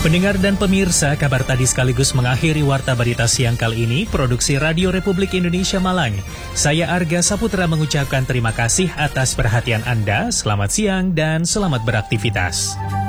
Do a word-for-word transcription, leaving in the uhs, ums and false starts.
Pendengar dan pemirsa, kabar tadi sekaligus mengakhiri Warta Berita Siang kali ini, Produksi Radio Republik Indonesia Malang. Saya Arga Saputra mengucapkan terima kasih atas perhatian Anda, selamat siang dan selamat beraktivitas.